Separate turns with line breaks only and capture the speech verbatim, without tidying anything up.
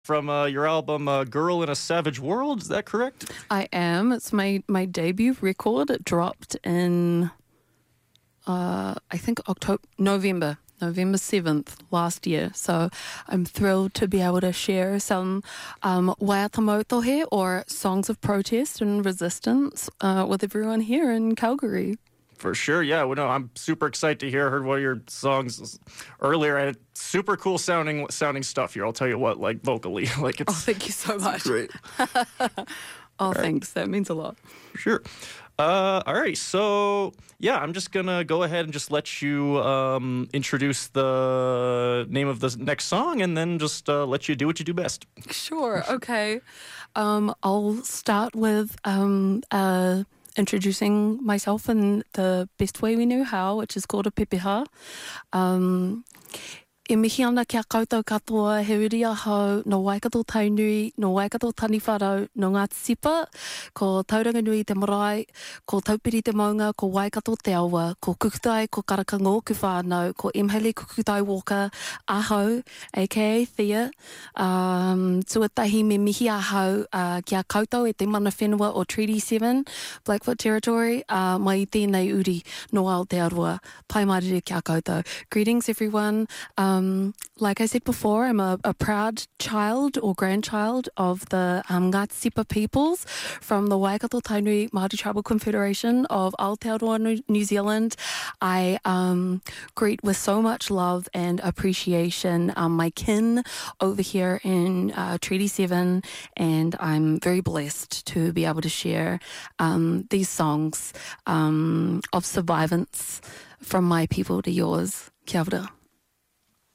from uh, your album uh, Girl in a Savage World. Is that correct?
I am. It's my, my debut record. It dropped in, uh, I think, October, November. November seventh last year. So I'm thrilled to be able to share some um, waiata or songs of protest and resistance uh, with everyone here in Calgary.
For sure, yeah. Well, no, I'm super excited to hear. I heard one of your songs earlier, and super cool sounding sounding stuff here. I'll tell you what, like vocally, like it's.
Oh, thank you so much.
Great.
Oh, thanks. That means a lot.
Sure. Uh, all right. So yeah, I'm just gonna go ahead and just let you um, introduce the name of the next song, and then just uh, let you do what you do best.
Sure. Okay. Um, I'll start with um, uh, introducing myself in the best way we know how, which is called a pepeha. Um, E mihi ana kia koutou katoa, he uri ahau, no Waikato Tainui, no Waikato Taniwharau, no Ngāti Sipa, ko Tauranga Nui te marae, ko Taupiri te maunga, ko Waikato te awa, ko Kukutai, ko Karakanga o Kuwhānau, ko Emhele Kukutai Walker, ahau, aka Thea, um, tuatahi me mihi ahau, uh, kia koutou e te mana whenua o Treaty seven, Blackfoot Territory, uh, mai tēnei uri no Aotearoa, pai marere kia koutou. Greetings everyone. Um, Um, like I said before, I'm a, a proud child or grandchild of the um, Ngāti Sipa peoples from the Waikato Tainui Māori Tribal Confederation of Aotearoa, New Zealand. I um, greet with so much love and appreciation um, my kin over here in uh, Treaty seven, and I'm very blessed to be able to share um, these songs um, of survivance from my people to yours. Kia ora.